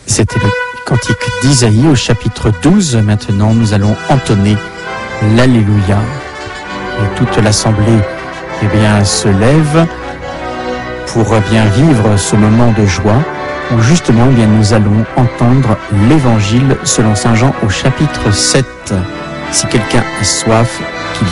C'était le cantique d'Isaïe au chapitre 12. Maintenant, nous allons entonner l'Alléluia. Et toute l'assemblée se lève pour bien vivre ce moment de joie où justement nous allons entendre l'évangile selon saint Jean au chapitre 7. Si quelqu'un a soif, qu'il